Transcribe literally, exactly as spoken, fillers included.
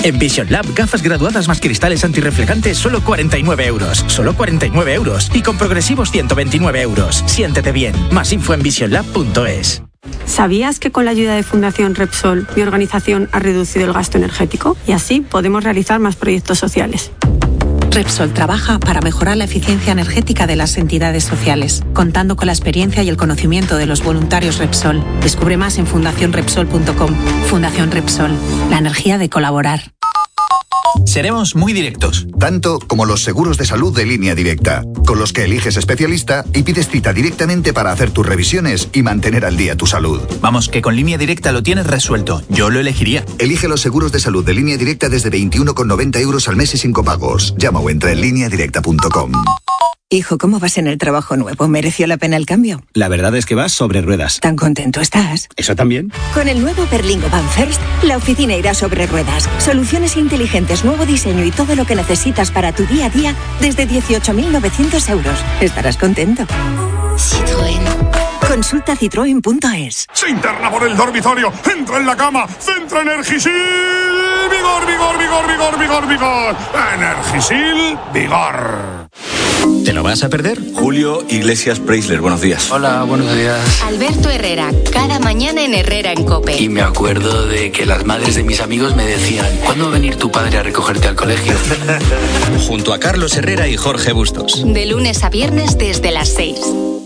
En Vision Lab, gafas graduadas más cristales antirreflejantes, solo cuarenta y nueve euros. Solo cuarenta y nueve euros. Y con progresivos ciento veintinueve euros. Siéntete bien. Más info en vision lab punto es. ¿Sabías que con la ayuda de Fundación Repsol, mi organización ha reducido el gasto energético? Y así podemos realizar más proyectos sociales. Repsol trabaja para mejorar la eficiencia energética de las entidades sociales, contando con la experiencia y el conocimiento de los voluntarios Repsol. Descubre más en fundación repsol punto com. Fundación Repsol, la energía de colaborar. Seremos muy directos. Tanto como los seguros de salud de Línea Directa, con los que eliges especialista y pides cita directamente para hacer tus revisiones y mantener al día tu salud. Vamos, que con Línea Directa lo tienes resuelto. Yo lo elegiría. Elige los seguros de salud de Línea Directa desde veintiuno con noventa euros al mes y sin copagos. Llama o entra en línea directa punto com. Hijo, ¿cómo vas en el trabajo nuevo? ¿Mereció la pena el cambio? La verdad es que vas sobre ruedas. ¿Tan contento estás? ¿Eso también? Con el nuevo Berlingo Van First, la oficina irá sobre ruedas. Soluciones inteligentes, nuevo diseño y todo lo que necesitas para tu día a día desde dieciocho mil novecientos euros. Estarás contento. Citroën. Consulta citroen punto es. Se interna por el dormitorio, entra en la cama, centra Energisil. Vigor, vigor, vigor, vigor, vigor, vigor. Energisil, vigor. ¿Te lo vas a perder? Julio Iglesias Preisler, buenos días. Hola, buenos días. Alberto Herrera, cada mañana en Herrera en COPE. Y me acuerdo de que las madres de mis amigos me decían, ¿cuándo va a venir tu padre a recogerte al colegio? Junto a Carlos Herrera y Jorge Bustos. De lunes a viernes desde las seis.